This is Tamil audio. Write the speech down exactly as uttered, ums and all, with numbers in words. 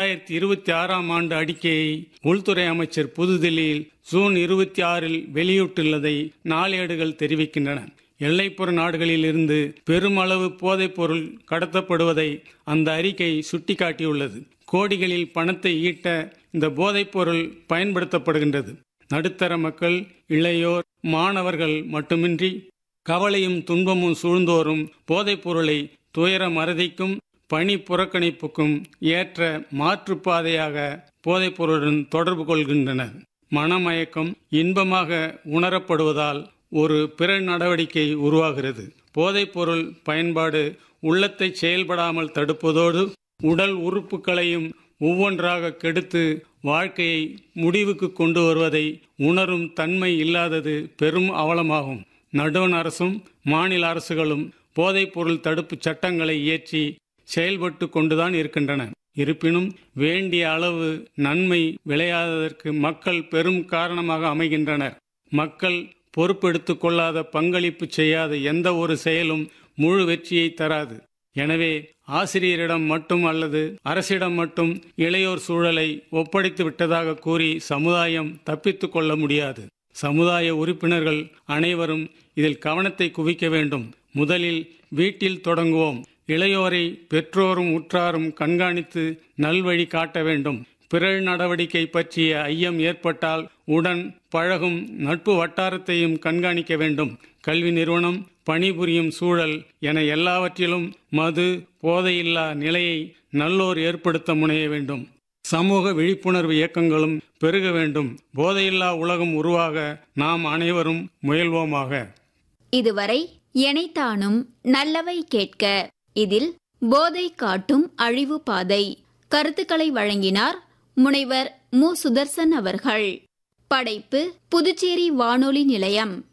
இரண்டாயிரத்தி இருபத்தி ஆறாம் ஆண்டு அறிக்கையை உள்துறை அமைச்சர் புதுதில்லியில் ஜூன் இருபத்தி ஆறில் வெளியிட்டுள்ளதை நாளேடுகள் தெரிவிக்கின்றன. எல்லைப்புற நாடுகளில் இருந்து பெருமளவு போதைப் பொருள் கடத்தப்படுவதை அந்த அறிக்கை சுட்டிக்காட்டியுள்ளது. கோடிகளில் பணத்தை ஈட்ட இந்த போதைப் பொருள் பயன்படுத்தப்படுகின்றது. நடுத்தர மக்கள், இளையோர், மாணவர்கள் மட்டுமின்றி கவலையும் துன்பமும் சூழ்ந்தோறும் போதைப் பொருளை துயர மறதிக்கும் பணி புறக்கணிப்புக்கும் ஏற்ற மாற்றுப்பாதையாக போதைப் பொருளுடன் தொடர்பு கொள்கின்றனர். மனமயக்கம் இன்பமாக உணரப்படுவதால் ஒரு பிற நடவடிக்கை உருவாகிறது. போதைப் பொருள் பயன்பாடு உள்ளத்தை செயல்படாமல் தடுப்பதோடு உடல் உறுப்புகளையும் ஒவ்வொன்றாக கெடுத்து வாழ்க்கையை முடிவுக்கு கொண்டு வருவதை உணரும் தன்மை இல்லாதது பெரும் அவலமாகும். நடுவண் அரசும் மாநில அரசுகளும் போதைப் பொருள் தடுப்பு சட்டங்களை இயற்றி செயல்பட்டு கொண்டுதான் இருக்கின்றன. இருப்பினும் வேண்டிய அளவு நன்மை விளையாததற்கு மக்கள் பெரும் காரணமாக அமைகின்றனர். மக்கள் பொறுப்பெடுத்துக் கொள்ளாத, பங்களிப்பு செய்யாத எந்த ஒரு செயலும் முழு வெற்றியை தராது. எனவே ஆசிரியரிடம் மட்டும் அல்லது அரசிடம் மட்டும் இளையோர் சூழலை ஒப்படைத்து விட்டதாக கூறி சமுதாயம் தப்பித்து கொள்ள முடியாது. சமுதாய உறுப்பினர்கள் அனைவரும் இதில் கவனத்தை குவிக்க வேண்டும். முதலில் வீட்டில் தொடங்குவோம். இளையோரை பெற்றோரும் உற்றாரும் கண்காணித்து நல்வழி காட்ட வேண்டும். பிறர் நடவடிக்கை பற்றிய ஐயம் ஏற்பட்டால் உடன் பழகும் நட்பு வட்டாரத்தையும் கண்காணிக்க வேண்டும். கல்வி நிறுவனம், பணிபுரியும் சூழல் என எல்லாவற்றிலும் மது, போதையில்லா நிலையை நல்லோர் ஏற்படுத்த முனைய வேண்டும். சமூக விழிப்புணர்வு இயக்கங்களும் பெருக வேண்டும். போதையில்லா உலகம் உருவாக நாம் அனைவரும் முயல்வோமாக. இதுவரை எனைத்தானும் நல்லவை கேட்க, இதில் போதை காட்டும் அழிவு பாதை கருத்துக்களை வழங்கினார் முனைவர் மு சுதர்சன் அவர்கள். படைப்பு புதுச்சேரி வானொலி நிலையம்.